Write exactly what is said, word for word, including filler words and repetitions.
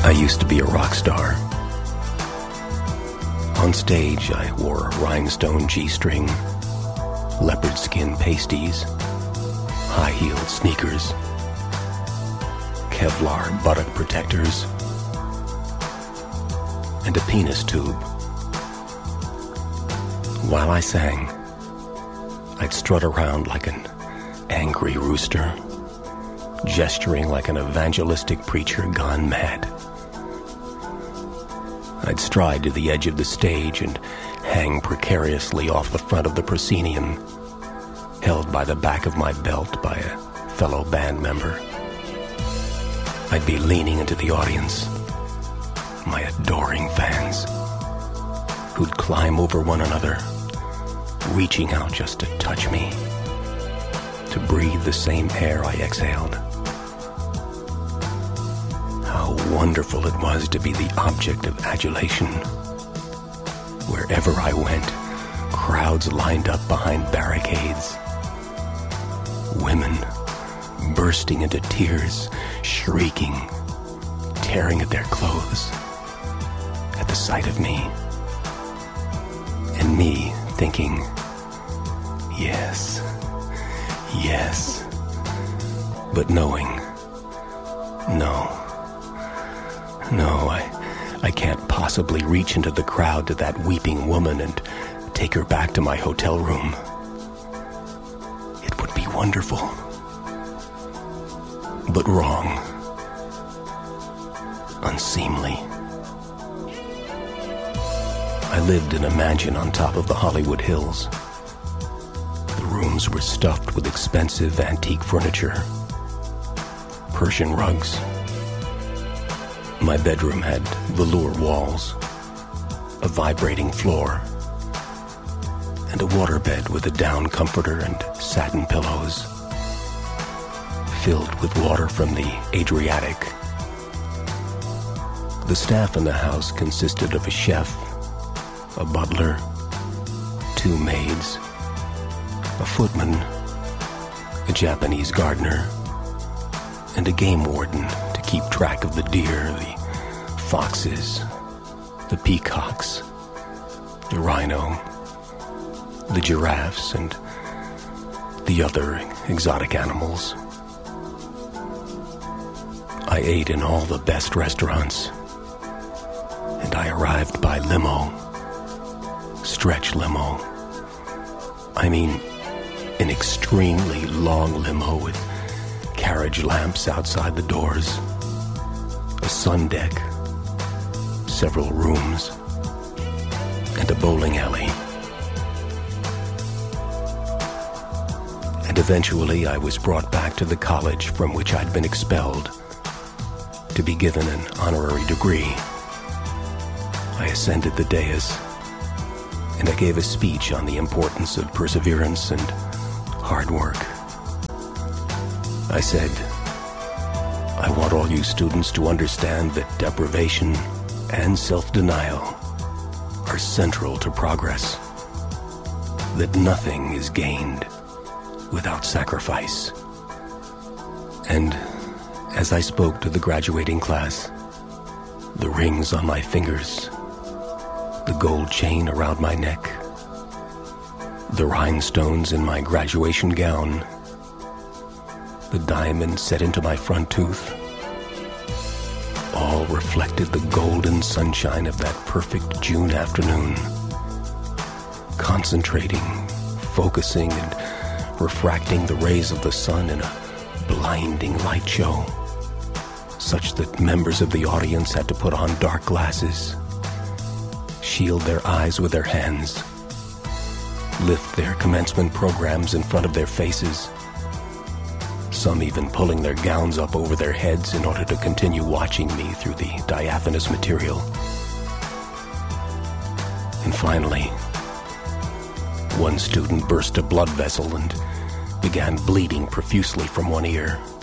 I used to be a rock star. On stage, I wore a rhinestone G-string, leopard skin pasties, high-heeled sneakers, Kevlar buttock protectors, and a penis tube. While I sang, I'd strut around like an angry rooster, gesturing like an evangelistic preacher gone mad. I'd stride to the edge of the stage and hang precariously off the front of the proscenium, held by the back of my belt by a fellow band member. I'd be leaning into the audience, my adoring fans, who'd climb over one another, reaching out just to touch me, to breathe the same air I exhaled. How wonderful it was to be the object of adulation. Wherever I went, crowds lined up behind barricades. Women bursting into tears, shrieking, tearing at their clothes at the sight of me. And me thinking, yes, yes, but knowing, no. No, I, I can't possibly reach into the crowd to that weeping woman and take her back to my hotel room. It would be wonderful, but wrong, unseemly. I lived in a mansion on top of the Hollywood Hills. The rooms were stuffed with expensive antique furniture, Persian rugs. My bedroom had velour walls, a vibrating floor, and a waterbed with a down comforter and satin pillows, filled with water from the Adriatic. The staff in the house consisted of a chef, a butler, two maids, a footman, a Japanese gardener, and a game warden to keep track of the deer, the foxes, the peacocks, the rhino, the giraffes, and the other exotic animals. I ate in all the best restaurants, and I arrived by limo, stretch limo. I mean, an extremely long limo with carriage lamps outside the doors, a sun deck, several rooms, and a bowling alley. And eventually I was brought back to the college from which I'd been expelled to be given an honorary degree. I ascended the dais, and I gave a speech on the importance of perseverance and hard work. I said, I want all you students to understand that deprivation and self-denial are central to progress, that nothing is gained without sacrifice. And as I spoke to the graduating class, the rings on my fingers, the gold chain around my neck, the rhinestones in my graduation gown, the diamond set into my front tooth, all reflected the golden sunshine of that perfect June afternoon, concentrating, focusing, and refracting the rays of the sun in a blinding light show, such that members of the audience had to put on dark glasses, shield their eyes with their hands, lift their commencement programs in front of their faces, some even pulling their gowns up over their heads in order to continue watching me through the diaphanous material. And finally, one student burst a blood vessel and began bleeding profusely from one ear.